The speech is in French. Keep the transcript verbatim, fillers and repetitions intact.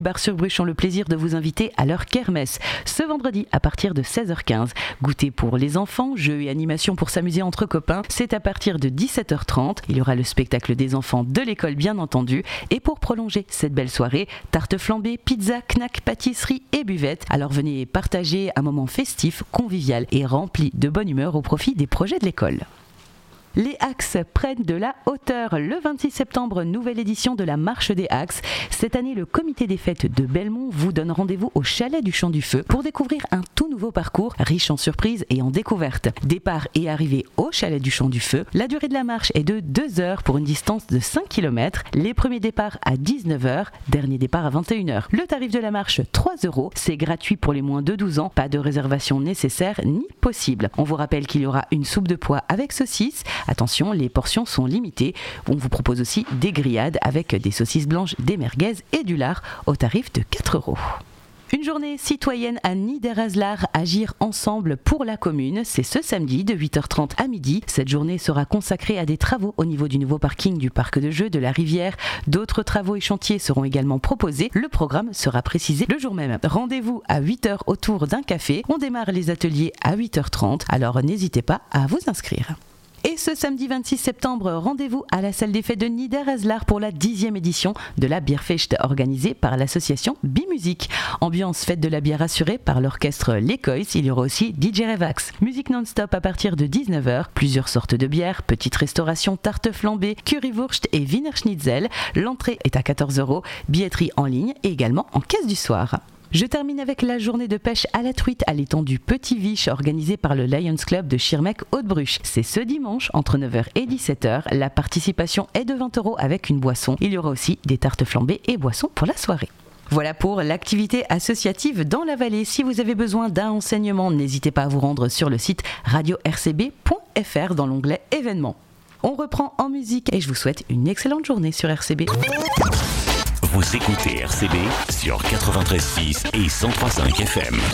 Bar-sur-Bruche ont le plaisir de vous inviter à leur kermesse ce vendredi à partir de seize heures quinze. Goûter pour les enfants, jeux et animations pour s'amuser entre copains, c'est à partir de dix-sept heures trente. Il y aura le spectacle des enfants de l'école bien entendu. Et pour prolonger cette belle soirée, tarte flambée, pizza, knack, pâtisserie et buvette. Alors venez partager un moment festif, convivial et rempli de bonne humeur au profit des projets de l'école. Les Axes prennent de la hauteur. Le vingt-six septembre, nouvelle édition de la Marche des Axes. Cette année, le comité des fêtes de Belmont vous donne rendez-vous au chalet du Champ du Feu pour découvrir un tout nouveau parcours riche en surprises et en découvertes. Départ et arrivée au chalet du Champ du Feu. La durée de la marche est de deux heures pour une distance de cinq kilomètres. Les premiers départs à dix-neuf heures, dernier départ à vingt et une heures. Le tarif de la marche, trois euros. C'est gratuit pour les moins de douze ans. Pas de réservation nécessaire ni possible. On vous rappelle qu'il y aura une soupe de pois avec saucisses. Attention, les portions sont limitées. On vous propose aussi des grillades avec des saucisses blanches, des merguez et du lard au tarif de quatre euros. Une journée citoyenne à Niederhaslar, agir ensemble pour la commune. C'est ce samedi de huit heures trente à midi. Cette journée sera consacrée à des travaux au niveau du nouveau parking du parc de jeux de la Rivière. D'autres travaux et chantiers seront également proposés. Le programme sera précisé le jour même. Rendez-vous à huit heures autour d'un café. On démarre les ateliers à huit heures trente. Alors n'hésitez pas à vous inscrire. Et ce samedi vingt-six septembre, rendez-vous à la salle des fêtes de Niederhaslar pour la dixième édition de la Bierfest organisée par l'association Bimusique. Ambiance fête de la bière assurée par l'orchestre Les Coys. Il y aura aussi D J Revax. Musique non-stop à partir de dix-neuf heures. Plusieurs sortes de bières, petite restauration, tarte flambée, currywurst et Wiener Schnitzel. L'entrée est à quatorze euros. Billetterie en ligne et également en caisse du soir. Je termine avec la journée de pêche à la truite à l'étang du Petit Viche organisée par le Lions Club de Schirmeck-Haute-Bruche. C'est ce dimanche entre neuf heures et dix-sept heures. La participation est de vingt euros avec une boisson. Il y aura aussi des tartes flambées et boissons pour la soirée. Voilà pour l'activité associative dans la vallée. Si vous avez besoin d'un renseignement, n'hésitez pas à vous rendre sur le site radio r c b point f r dans l'onglet événements. On reprend en musique et je vous souhaite une excellente journée sur R C B. Vous écoutez R C B sur quatre-vingt-treize virgule six et cent trois virgule cinq F M.